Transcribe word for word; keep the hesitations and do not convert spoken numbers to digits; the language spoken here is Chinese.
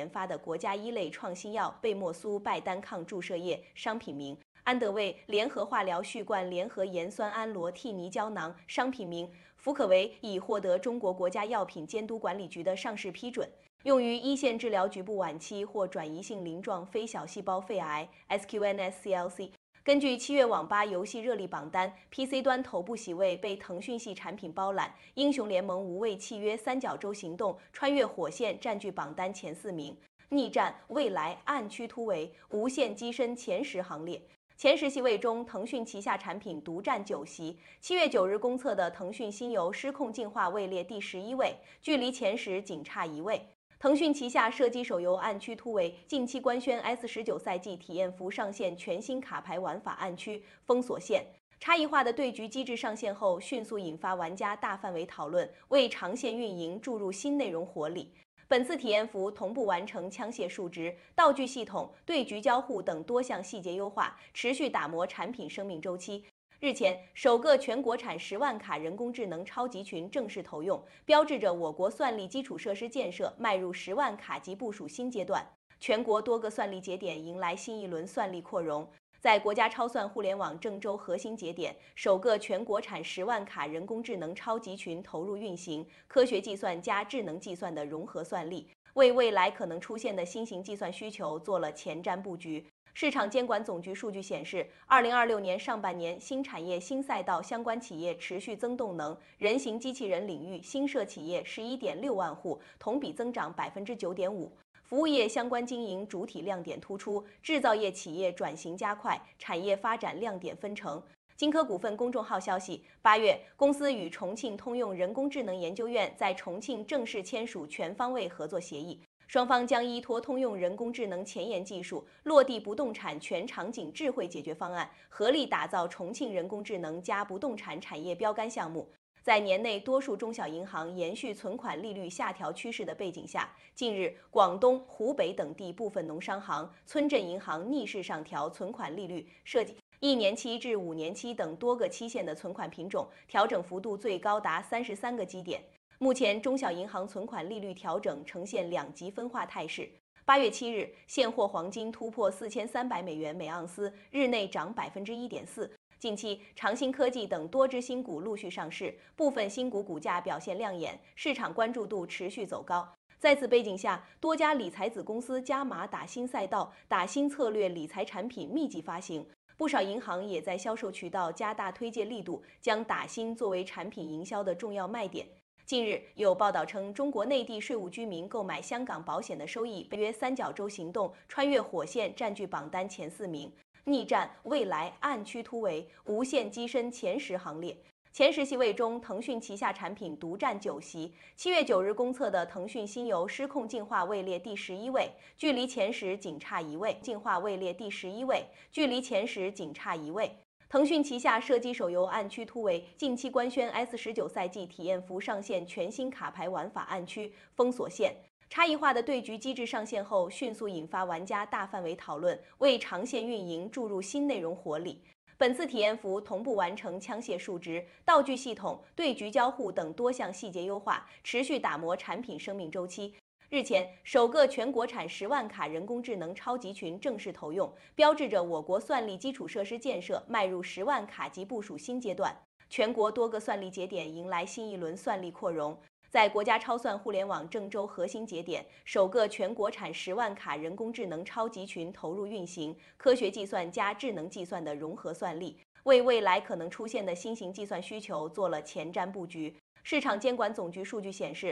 研发的国家一类创新药贝莫苏拜单抗注射液商品名。安德卫联合化疗续罐联合盐酸氨罗替尼胶囊商品名。福可维已获得中国国家药品监督管理局的上市批准，用于一线治疗局部晚期或转移性鳞状非小细胞肺癌 （S Q N S C L C）。根据七月网吧游戏热力榜单 ，P C 端头部席位被腾讯系产品包揽，《英雄联盟无畏契约：三角洲行动》穿越火线占据榜单前四名，逆战、未来、暗区突围、无限跻身前十行列。前十席位中，腾讯旗下产品独占九席。七月九日公测的腾讯新游失控进化位列第十一位，距离前十仅差一位。腾讯旗下射击手游《暗区突围》近期官宣 S 十九 赛季体验服上线全新卡牌玩法暗区封锁线，差异化的对局机制上线后，迅速引发玩家大范围讨论，为长线运营注入新内容活力。本次体验服同步完成枪械数值、道具系统、对局交互等多项细节优化，持续打磨产品生命周期。日前，首个全国产十万卡人工智能超级群正式投用，标志着我国算力基础设施建设迈入十万卡级部署新阶段。全国多个算力节点迎来新一轮算力扩容。在国家超算互联网郑州核心节点，首个全国产十万卡人工智能超级群投入运行，科学计算加智能计算的融合算力，为未来可能出现的新型计算需求做了前瞻布局。市场监管总局数据显示，二零二六年上半年新产业新赛道相关企业持续增动能，人形机器人领域新设企业十一点六万户，同比增长百分之九点五。服务业相关经营主体亮点突出，制造业企业转型加快，产业发展亮点纷呈。金科股份公众号消息，八月，公司与重庆通用人工智能研究院在重庆正式签署全方位合作协议，双方将依托通用人工智能前沿技术，落地不动产全场景智慧解决方案，合力打造重庆人工智能加不动产产业标杆项目。在年内多数中小银行延续存款利率下调趋势的背景下，近日广东、湖北等地部分农商行、村镇银行逆势上调存款利率，涉及一年期至五年期等多个期限的存款品种，调整幅度最高达三十三个基点。目前，中小银行存款利率调整呈现两极分化态势。八月七日，现货黄金突破四千三百美元每盎司，日内涨百分之一点四。近期，长兴科技等多只新股陆续上市，部分新股股价表现亮眼，市场关注度持续走高。在此背景下，多家理财子公司加码打新赛道、打新策略理财产品密集发行，不少银行也在销售渠道加大推介力度，将打新作为产品营销的重要卖点。近日有报道称，中国内地税务居民购买香港保险的收益约三角洲行动穿越火线占据榜单前四名，逆战、未来、暗区突围、无限跻身前十行列。前十席位中，腾讯旗下产品独占九席。七月九日公测的腾讯新游失控进化位列第十一位，距离前十仅差一位。进化位列第十一位，距离前十仅差一位。腾讯旗下射击手游《暗区突围》近期官宣 S 十九 赛季体验服上线全新卡牌玩法暗区封锁线，差异化的对局机制上线后，迅速引发玩家大范围讨论，为长线运营注入新内容活力。本次体验服同步完成枪械数值、道具系统、对局交互等多项细节优化，持续打磨产品生命周期。日前，首个全国产十万卡人工智能超级群正式投用，标志着我国算力基础设施建设迈入十万卡级部署新阶段。全国多个算力节点迎来新一轮算力扩容。在国家超算互联网郑州核心节点，首个全国产十万卡人工智能超级群投入运行，科学计算加智能计算的融合算力，为未来可能出现的新型计算需求做了前瞻布局。市场监管总局数据显示，